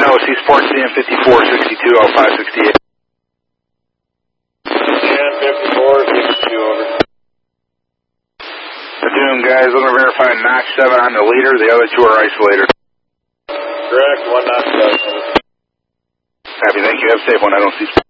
OC Sports, CM 5462, L 568. CM 5462, over. Doom, guys, let me verify Knox 7 on the leader, the other two are isolated. Correct, 1 Knox 7. Happy, thank you. Have a safe one. I don't see.